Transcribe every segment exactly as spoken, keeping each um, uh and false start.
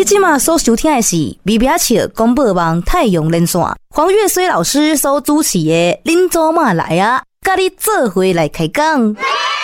你现在所收听的是微微笑广播网太阳连线，黄月水老师所主持的恁做嘛来啊，跟你做伙来开讲。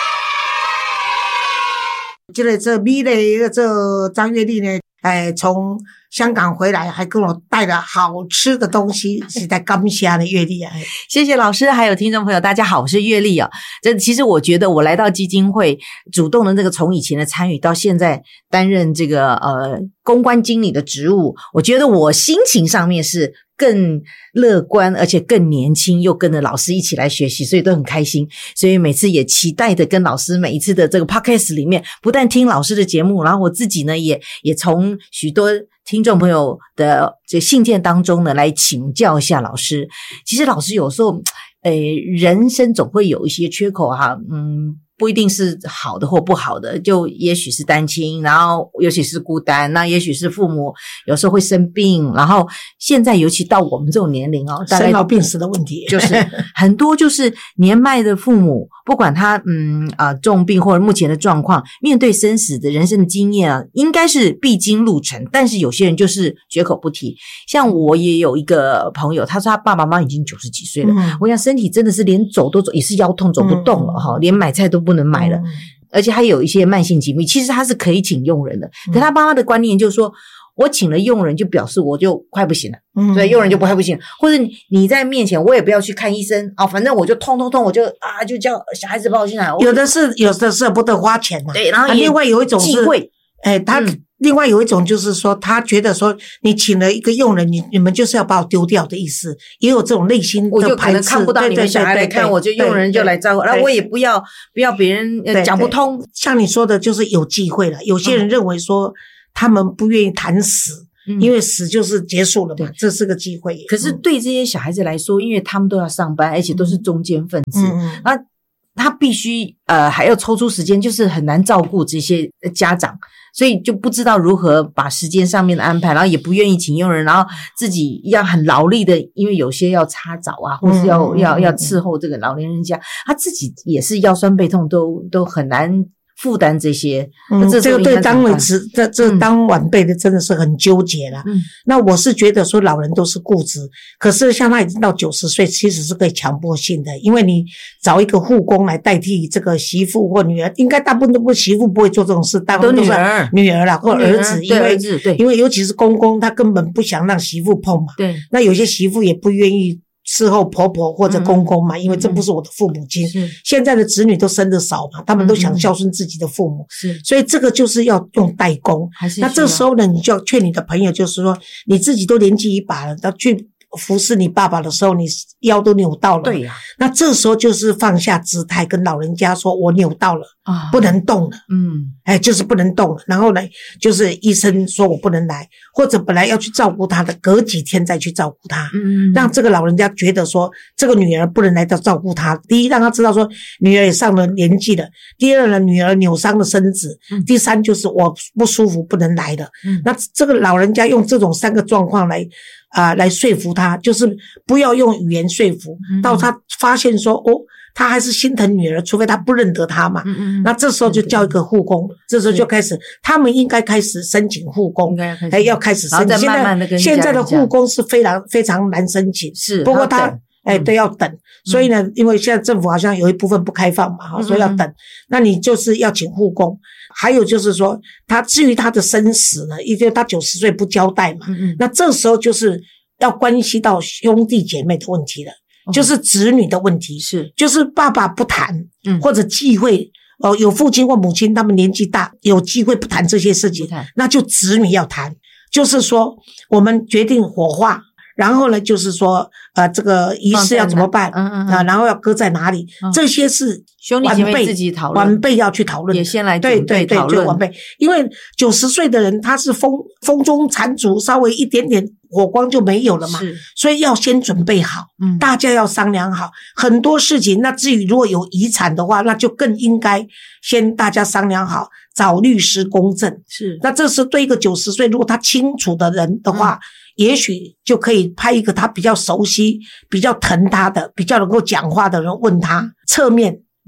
这个这美丽的这张月丽呢，哎，从香港回来还跟我带了好吃的东西，实在感谢的月丽啊！ 谢谢老师，还有听众朋友，大家好，我是月丽啊。这其实我觉得我来到基金会，主动的这个从以前的参与到现在担任这个呃公关经理的职务，我觉得我心情上面是更乐观，而且更年轻，又跟着老师一起来学习，所以都很开心。所以每次也期待的跟老师每一次的这个 podcast 里面，不但听老师的节目，然后我自己呢也也从许多听众朋友的这信件当中呢来请教一下老师。其实老师有时候呃人生总会有一些缺口哈，嗯不一定是好的或不好的，就也许是单亲，然后尤其是孤单，那也许是父母有时候会生病，然后现在尤其到我们这种年龄哦， 生老病死的问题， 就是很多就是年迈的父母，不管他嗯啊、呃、重病或者目前的状况，面对生死的人生的经验啊，应该是必经路程，但是有些人就是绝口不提。像我也有一个朋友，他说他爸爸妈妈已经九十几岁了，嗯、我想身体真的是连走都走，也是腰痛走不动了哈、嗯，连买菜都不能买了，嗯、而且还有一些慢性疾病，其实他是可以请佣人的，嗯、可他爸妈的观念就是说，我请了佣人就表示我就快不行了，嗯、所以佣人就不快不行了，或者你在面前我也不要去看医生啊，反正我就痛痛痛，我就啊就叫小孩子抱进来。 有的是有的是不得花钱嘛， 对，然后、啊、 另外有一种是忌讳， 哎，他。嗯另外有一种就是说，他觉得说你请了一个佣人，你你们就是要把我丢掉的意思，也有这种内心的排斥。 我就可能看不到你们小孩来看，我就佣人就来招呼，然后我也不要不要别人呃讲不通。 像你说的，就是有忌讳了。有些人认为说他们不愿意谈死，嗯、因为死就是结束了嘛，这是个忌讳。 可是对这些小孩子来说，因为他们都要上班，而且都是中间分子，嗯、那他必须呃还要抽出时间，就是很难照顾这些家长。所以就不知道如何把时间上面的安排，然后也不愿意请佣人，然后自己要很劳力的，因为有些要擦澡啊，或是要、嗯、要要伺候这个老年人家，他自己也是腰酸背痛，都都很难负担这些。 嗯，这, 这个对当为子这这当晚辈的真的是很纠结啦。嗯，那我是觉得说老人都是固执，可是像他已经到九十岁，其实是可以强迫性的，因为你找一个护工来代替这个媳妇或女儿，应该大部分都不媳妇不会做这种事，大部分都是女儿啦或儿子，因为因为尤其是公公，他根本不想让媳妇碰嘛。对，那有些媳妇也不愿意伺候婆婆或者公公嘛，嗯、因为这不是我的父母亲。嗯、现在的子女都生得少嘛，他们都想孝顺自己的父母，是，所以这个就是要用代工。那这时候呢，你就要劝你的朋友，就是说你自己都年纪一把了，要去服侍你爸爸的时候，你腰都扭到了。对呀、啊，那这时候就是放下姿态，跟老人家说：“我扭到了，啊、不能动了。”嗯，哎，就是不能动了。然后呢，就是医生说我不能来，或者本来要去照顾他的，隔几天再去照顾他。嗯，让这个老人家觉得说，这个女儿不能来到照顾他。第一，让他知道说女儿也上了年纪了；第二呢，女儿扭伤了身子；嗯、第三就是我不舒服不能来了。嗯，那这个老人家用这种三个状况来。啊、呃，来说服他，就是不要用语言说服，嗯、到他发现说，哦，他还是心疼女儿，除非他不认得他嘛。嗯嗯，那这时候就叫一个护工，嗯、这时候就开始，他们应该开始申请护工，哎，要开始申请。 慢慢现在现在的护工是非常非常难申请，是，不过他。哎，对，要等，所以呢，因为现在政府好像有一部分不开放嘛，所以要等。那你就是要请护工，还有就是说，他至于他的生死呢，因为他九十岁不交代嘛，那这时候就是要关系到兄弟姐妹的问题了，就是子女的问题，是，就是爸爸不谈，或者忌讳。哦，有父亲或母亲，他们年纪大，有机会不谈这些事情，那就子女要谈，就是说我们决定火化。然后呢，就是说，呃，这个仪式要怎么办？嗯嗯啊，然后要搁在哪里？嗯、这些是兄弟姐妹自己讨论， 晚辈要去讨论， 也先来准备对对对，就晚辈，因为九十岁的人他是风风中残烛，稍微一点点火光就没有了嘛，所以要先准备好，嗯，大家要商量好很多事情。那至于如果有遗产的话，那就更应该先大家商量好，找律师公证。是，那这是对一个九十岁如果他清楚的人的话。嗯也许就可以派一个他比较熟悉、比较疼他的、比较能够讲话的人问他，侧面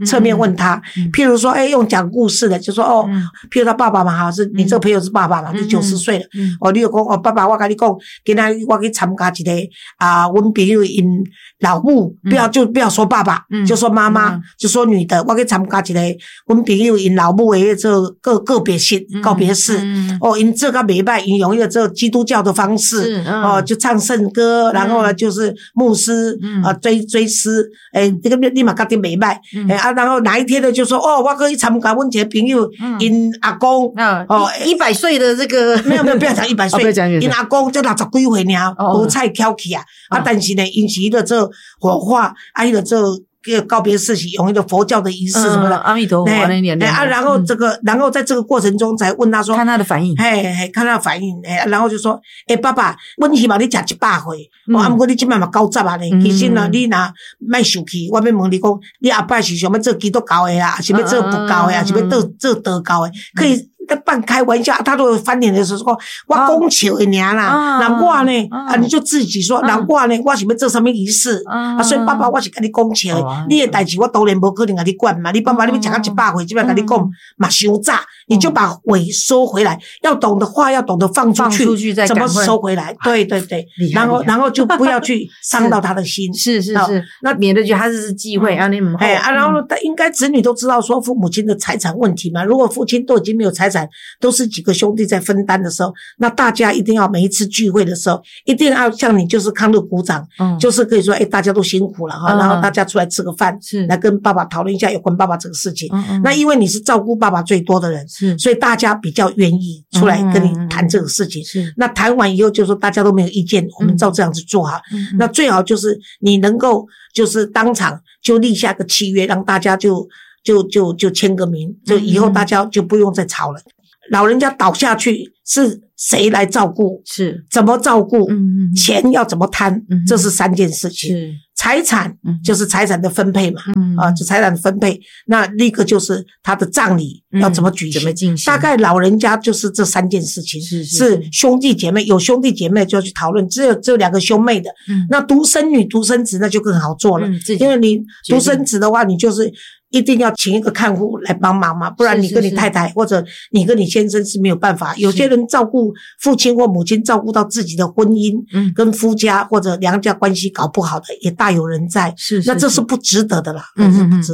侧面问他，譬如说，哎，用讲故事的，就说哦，譬如他爸爸嘛，哈，是你这个朋友是爸爸嘛，就九十岁了，哦，你就讲哦，爸爸，我跟你讲，今天我去参加一个啊，我们朋友因老母，不要就不要说爸爸，就说妈妈，就说女的，我去参加一个我们朋友因老母的这个个别式告别式，哦，因这个袂歹，因用一个这基督教的方式，哦，就唱圣歌，然后呢就是牧师啊追追思，诶，这个你嘛觉得袂歹，诶啊，然后哪一天呢就说哦，我去参加阮一个朋友因阿公， 哦，一百岁的这个没有没有不要讲一百岁，因阿公才六十几岁尔，无菜挑起啊，啊，但是呢，因是迄个这火化，啊，迄个这。个告别式用一个佛教的仪式什么的， 阿弥陀佛那年啊，然后这个，然后在这个过程中才问他说， 看他的反应， 嘿嘿，看他的反应，哎，然后就说，哎，爸爸，阮希望你食一百岁，哦，啊，不过你今摆嘛九十啊呢，其实呢，你若莫受气，我要问你讲，你后摆是想要做基督教的啊，是要做佛教的啊，是要做做道教的，可以。半开玩笑，他都翻脸的时候说：“我讲笑的尔啦，那我呢？啊，你就自己说，那我呢？我是要做什么仪式？啊，所以爸爸，我是跟你讲笑的，你的代志我当然无可能跟你管嘛。你爸爸，你要讲到一百岁，这边跟你讲嘛，伤早，你就把尾收回来，要懂得话，要懂得放出去，怎么收回来？对对对，然后然后就不要去伤到他的心， 是是是，那免得觉得他是忌讳啊，你们哎啊，然后应该子女都知道说父母亲的财产问题嘛。如果父亲都已经没有财产，都是几个兄弟在分担的时候，那大家一定要每一次聚会的时候，一定要像你就是康乐鼓掌，嗯，就是可以说，哎，大家都辛苦了哈，嗯，然后大家出来吃个饭，是来跟爸爸讨论一下有关爸爸这个事情。嗯嗯，那因为你是照顾爸爸最多的人，是，所以大家比较愿意出来跟你谈这个事情。是，嗯，那谈完以后就说大家都没有意见，我们照这样子做哈。嗯，那最好就是你能够就是当场就立下个契约，让大家就就就就签个名，就以后大家就不用再吵了。老人家倒下去是谁来照顾？是怎么照顾？嗯嗯，钱要怎么摊？嗯，这是三件事情。是财产，就是财产的分配嘛。嗯啊，就财产的分配。那另一个就是他的葬礼要怎么举行？怎么进行？大概老人家就是这三件事情。是是是兄弟姐妹，有兄弟姐妹就要去讨论。只有只有两个兄妹的，嗯，那独生女、独生子那就更好做了。嗯，因为你独生子的话，你就是。一定要请一个看护来帮忙嘛，不然你跟你太太或者你跟你先生是没有办法。有些人照顾父亲或母亲照顾到自己的婚姻跟夫家或者娘家关系搞不好的也大有人在，是，那这是不值得的啦，嗯嗯嗯。